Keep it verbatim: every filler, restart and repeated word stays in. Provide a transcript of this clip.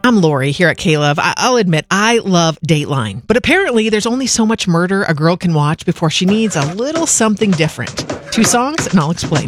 I'm Lori here at K-Love. I- I'll admit, I love Dateline. But apparently, there's only so much murder a girl can watch before she needs a little something different. Two songs, and I'll explain.